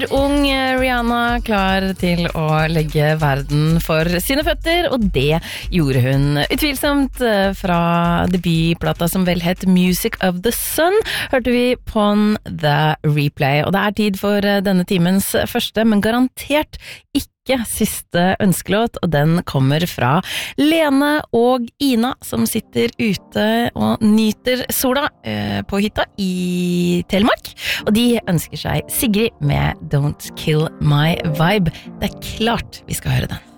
Ung Rihanna klar til å legge verden for sine føtter, og det gjorde hun utvilsomt. Fra debutplata som vel het Music of the Sun, hørte vi Pon the Replay. Og det er tid for denne timens første, men garantert ikke siste ønskelåt, og den kommer fra Lene og Ina, som sitter ute og nyter sola på hytta i Telemark, og de ønsker seg Sigrid med Don't Kill My Vibe. Det er klart vi skal høre den.